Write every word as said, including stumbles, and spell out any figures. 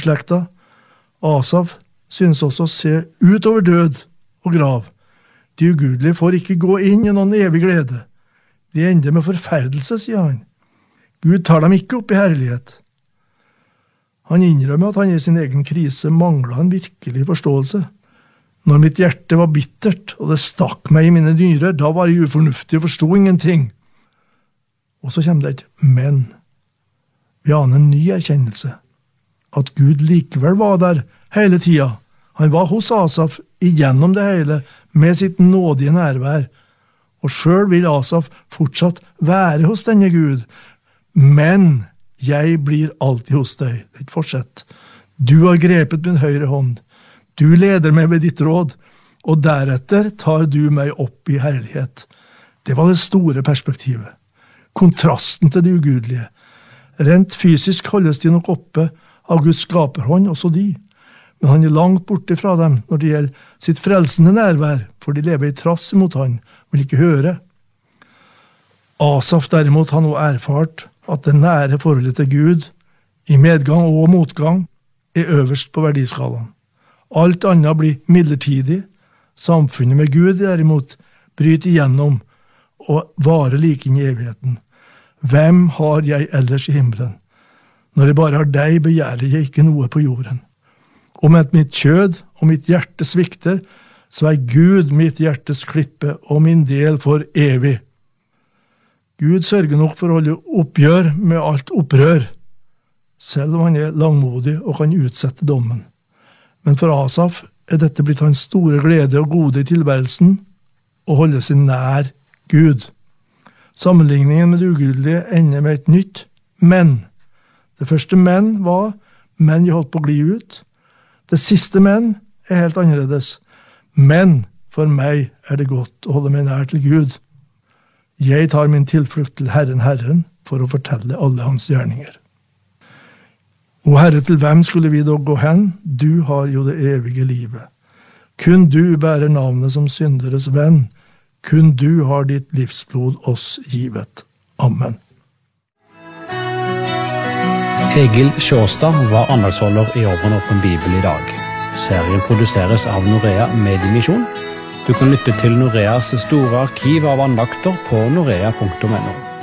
David-slekta. Asaf synes også å se utover død og grav. De ugudelige får ikke gå inn i noen evig glede. De ender med forferdelse, sier han. Gud tar dem ikke opp i herlighet. Han innrømmer at han i sin egen krise manglet en virkelig forståelse. Når mitt hjerte var bittert, og det stakk meg i mine nyrer, da var jeg ufornuftig og forstod ingenting. Og så kommer det et men. Vi aner en ny erkjennelse. At Gud likevel var der hele tida. Han var hos Asaf igjennom det hele, med sitt nådige nærvær. Og selv vil Asaf fortsatt være hos denne Gud. Men jeg blir alltid hos deg. Det er et forsett. Du har grepet min høyre hånd. Du leder meg ved ditt råd, og deretter tar du meg opp i herlighet. Det var det store perspektivet. Kontrasten til det ugudelige. Rent fysisk holdes de nok oppe av Guds skaperhånd, også de. Men han er langt borte fra dem når det gjelder sitt frelsende nærvær, for de lever i trass imot han, vil ikke høre. Asaf derimot har nå erfart at det nære forholdet til Gud, i medgang og motgang, er øverst på verdiskalaen. Alt annet blir midlertidig. Samfunnet med Gud derimot bryter igjennom og varer like inn i evigheten. Hvem har jeg ellers i himmelen? Når jeg bare har deg, begjærer jeg ikke noe på jorden. Om et mitt kjød og mitt hjerte svikter, så er Gud mitt hjertes klippe og min del for evig. Gud sørger nok for å holde oppgjør med alt opprør, selv om han er langmodig og kan utsette dommen. Men for Asaf er dette blitt hans store glede og gode i tilværelsen, å holde seg nær Gud. Sammenligningen med det ugudelige ender med et nytt men. Det første men var men jeg holdt på å gli ut. Det siste men er helt annerledes. Men for meg er det godt å holde meg nær til Gud. Jeg tar min tilflukt til Herren Herren for å fortelle alle hans gjerninger. O Herre, til hvem skulle vi da gå hen? Du har jo det evige livet. Kun du bærer navnet som synderes venn. Kun du har ditt livsblod oss givet. Amen. Egil Sjåstad var andagsholder i Over en åpen bibel i dag. Serien produseres av Norea Mediemisjon. Du kan lytte til Noreas store arkiv av andakter på norea punktum no.